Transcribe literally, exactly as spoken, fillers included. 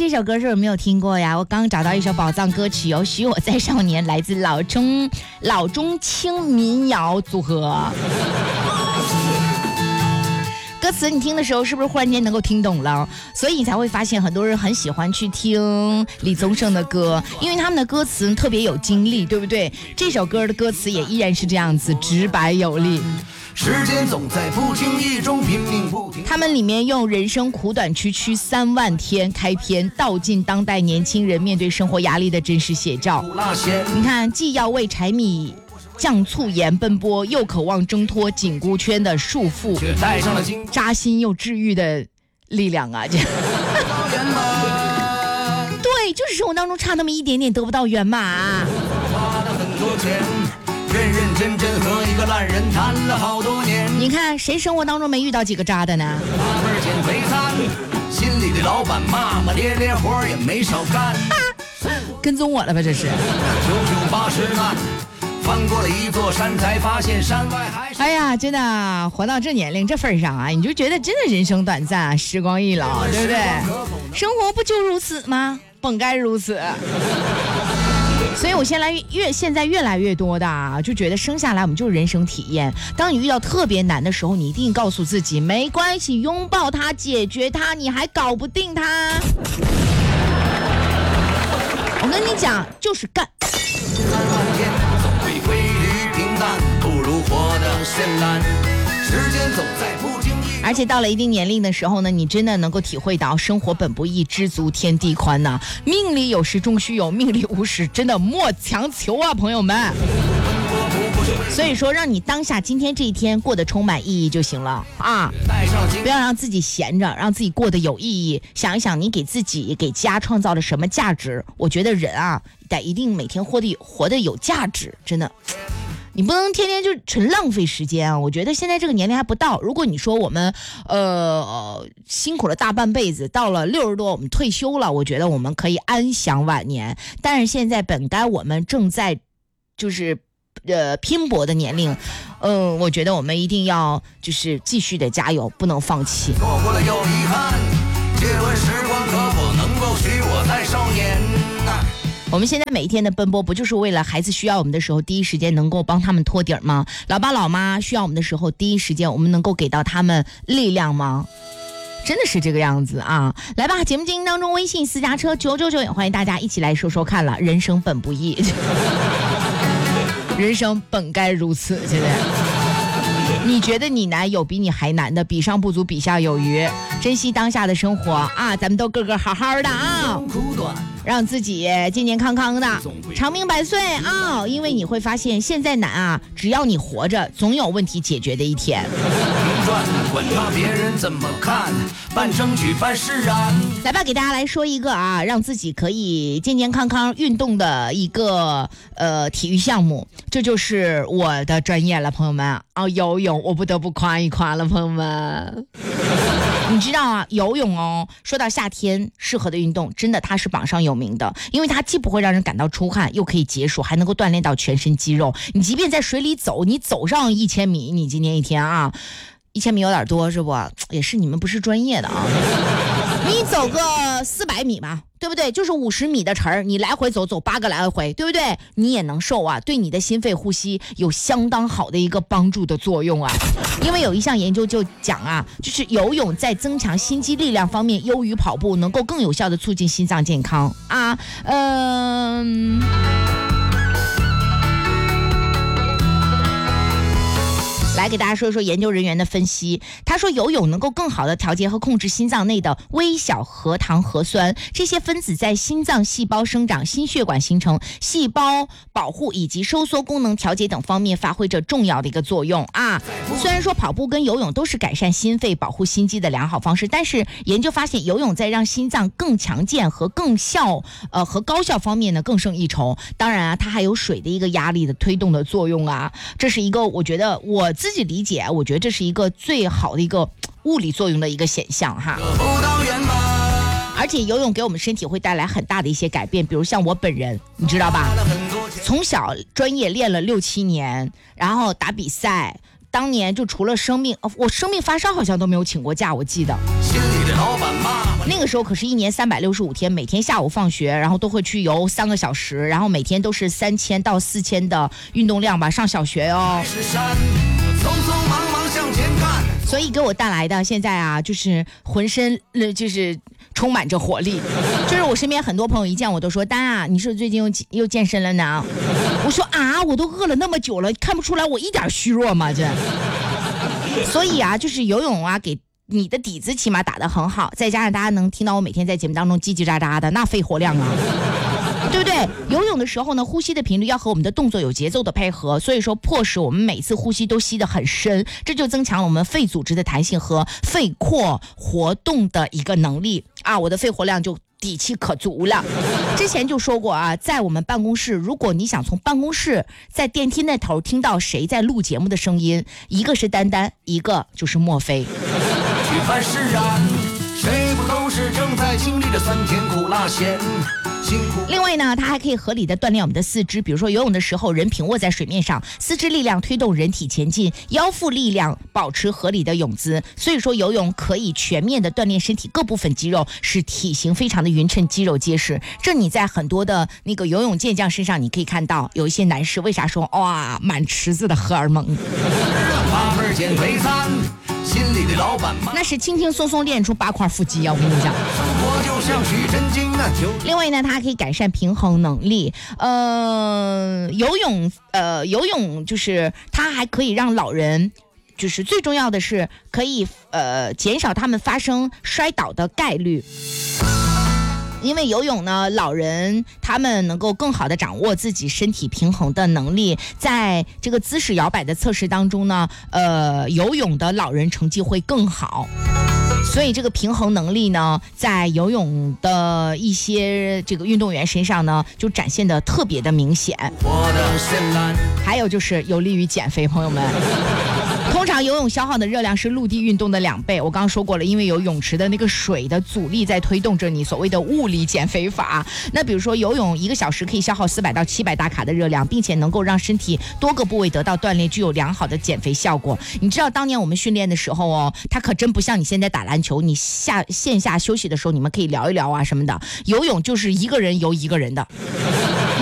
这首歌是有没有听过呀？我刚找到一首宝藏歌曲哦，《许我在少年》，来自老中老中青民谣组合。歌词你听的时候是不是忽然间能够听懂了？所以你才会发现很多人很喜欢去听李宗盛的歌，因为他们的歌词特别有精力，对不对？这首歌的歌词也依然是这样子，直白有力。 时间总在不经意中拼命不停。 他们里面用人生苦短区区三万天开篇，道尽当代年轻人面对生活压力的真实写照。你看，既要为柴米酱醋盐奔波，又渴望挣脱紧箍圈的束缚，扎心又治愈的力量啊！这对，就是生活当中差那么一点点得不到圆满、啊。 花了很多钱，认认真真和一个烂人谈了好多年。 你看，谁生活当中没遇到几个渣的呢？ 八份减肥餐，心里的老板骂骂咧咧，活也没少干。 跟踪我了吧？这是。九九八十难。翻过了一座山，才发现山外还是…… 哎呀，真的活到这年龄这份上啊，你就觉得真的人生短暂，时光易老，对不对？生活不就如此吗？本该如此。所以我现在越现在越来越多的啊，就觉得生下来我们就是人生体验。当你遇到特别难的时候，你一定告诉自己，没关系，拥抱它，解决它，你还搞不定它。我跟你讲，就是干。 规律平淡，不如活得绚烂。时间走在不经意。 而且到了一定年龄的时候呢，你真的能够体会到生活本不易，知足天地宽呐、啊。命里有时终须有，命里无时真的莫强求啊，朋友们。所以说，让你当下今天这一天过得充满意义就行了啊！不要让自己闲着，让自己过得有意义。想一想，你给自己、给家创造了什么价值？我觉得人啊，得一定每天活得活得有价值，真的。你不能天天就纯浪费时间啊！我觉得现在这个年龄还不到。如果你说我们呃辛苦了大半辈子，到了六十多我们退休了，我觉得我们可以安享晚年。但是现在本该我们正在就是呃拼搏的年龄，嗯、呃，我觉得我们一定要就是继续的加油，不能放弃。 错过了有遗憾，借问时光可否能够许我再少年啊？ 我们现在每一天的奔波，不就是为了孩子需要我们的时候，第一时间能够帮他们托底吗？老爸老妈需要我们的时候，第一时间我们能够给到他们力量吗？真的是这个样子啊！来吧，节目进行当中，微信私家车九九九也欢迎大家一起来说说看了。人生本不易，人生本该如此。现在你觉得你难，有比你还难的，比上不足，比下有余。珍惜当下的生活啊，咱们都个个好好的啊，让自己健健康康的，长命百岁啊！因为你会发现，现在难啊，只要你活着，总有问题解决的一天。 管他别人怎么看，半争取半释然。 来吧，给大家来说一个啊，让自己可以健健康康运动的一个呃体育项目，这就是我的专业了，朋友们啊，游泳，我不得不夸一夸了，朋友们。你知道啊，游泳哦，说到夏天适合的运动，真的它是榜上有名的，因为它既不会让人感到出汗，又可以解暑，还能够锻炼到全身肌肉。你即便在水里走，你走上一千米，你今天一天啊，一千米有点多是不？也是你们不是专业的啊，你走个四百米吧。对不对？就是五十米的程儿，你来回走走八个来回，对不对？你也能瘦啊，对你的心肺呼吸有相当好的一个帮助的作用啊。因为有一项研究就讲啊，就是游泳在增强心肌力量方面优于跑步，能够更有效的促进心脏健康啊。嗯、呃。来给大家说说研究人员的分析。他说，游泳能够更好的调节和控制心脏内的微小核糖核酸，这些分子在心脏细胞生长、心血管形成、细胞保护以及收缩功能调节等方面发挥着重要的一个作用啊。虽然说跑步跟游泳都是改善心肺、保护心肌的良好方式，但是研究发现，游泳在让心脏更强健和更效呃和高效方面呢更胜一筹。当然啊，它还有水的一个压力的推动的作用啊。这是一个我觉得我自己理解，我觉得这是一个最好的一个物理作用的一个现象哈。而且游泳给我们身体会带来很大的一些改变，比如像我本人，你知道吧？从小专业练了六七年，然后打比赛。到当年就除了生病，我生病发烧好像都没有请过假，我记得。 心里的老板骂那个时候可是一年三百六十五天，每天下午放学，然后都会去游三个小时，然后每天都是三千到四千的运动量吧，上小学哦。 是山，匆匆忙忙向前看。 所以给我带来的现在啊，就是浑身呃就是充满着活力。就是我身边很多朋友一见我都说，丹啊，你是最近又又健身了呢？我说啊，我都饿了那么久了，看不出来我一点虚弱吗？这，所以啊，就是游泳啊，给你的底子起码打得很好，再加上大家能听到我每天在节目当中叽叽喳喳的，那肺活量啊。对不对？游泳的时候呢，呼吸的频率要和我们的动作有节奏的配合，所以说迫使我们每次呼吸都吸得很深，这就增强了我们肺组织的弹性和肺廓活动的一个能力啊，我的肺活量就底气可足了。之前就说过啊，在我们办公室，如果你想从办公室在电梯那头听到谁在录节目的声音，一个是丹丹，一个就是莫非。 举凡释然，谁不都是正在经历着酸甜苦辣咸？ 另外呢，它还可以合理的锻炼我们的四肢，比如说游泳的时候，人平卧在水面上，四肢力量推动人体前进，腰腹力量保持合理的泳姿。所以说游泳可以全面的锻炼身体各部分肌肉，使体型非常的匀称，肌肉结实。这你在很多的那个游泳健将身上你可以看到，有一些男士为啥说哇满池子的荷尔蒙？ 八份减肥餐，心里的老板骂， 那是轻轻松松练出八块腹肌啊！我跟你讲， 生活就像许真经啊。 另外呢，它还可以改善平衡能力。呃，游泳，呃，游泳就是它还可以让老人，就是最重要的是可以呃减少他们发生摔倒的概率。因为游泳呢，老人他们能够更好的掌握自己身体平衡的能力，在这个姿势摇摆的测试当中呢，呃，游泳的老人成绩会更好。所以这个平衡能力呢，在游泳的一些这个运动员身上呢，就展现的特别的明显。还有就是有利于减肥，朋友们。通常游泳消耗的热量是陆地运动的两倍，我刚刚说过了，因为有泳池的那个水的阻力在推动着你，所谓的物理减肥法。那比如说游泳一个小时可以消耗四百到七百大卡的热量，并且能够让身体多个部位得到锻炼，具有良好的减肥效果。你知道当年我们训练的时候哦，它可真不像你现在打篮球，你下线下休息的时候你们可以聊一聊啊什么的，游泳就是一个人游一个人的。